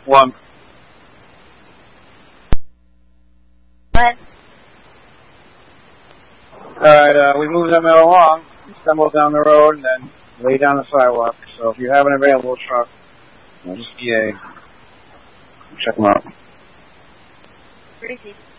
One. What? Alright, we moved them along, stumbled down the road, and then lay down the sidewalk. So if you have an available truck, just check them out. Where is he?